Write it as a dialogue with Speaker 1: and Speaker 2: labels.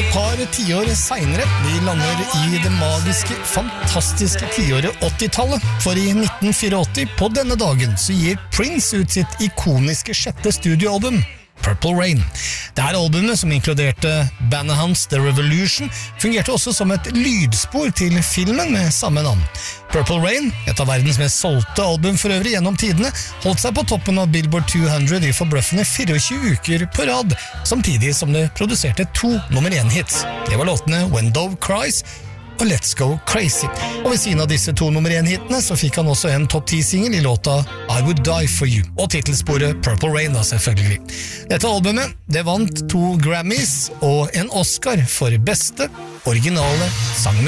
Speaker 1: par tiår senere, vi lander i det magiske, fantastiske tiåret 80-tallet. For i 1984, på denne dagen, så gir Prince ut sitt ikoniske sjette studioalbum, Purple Rain. Det her albumet, som inkluderte bandet hans The Revolution, fungerte også som et lydspor til filmen med samme navn. Purple Rain, et av verdens mest solgte album for øvrig gjennom tidene, holdt seg på toppen av Billboard 200 i forbløffende 24 uker på rad, samtidig som det produserte 2 nummer 1-hits. Det var låtene When Dove Cries og Let's Go Crazy. Og ved siden av disse 2 nummer 1-hitene så fikk han også en topp 10-singel i låta I Would Die For You, og titelsporet Purple Rain da selvfølgelig. Dette albumet, det vant 2 Grammys og en Oscar for beste originale sangmusikk.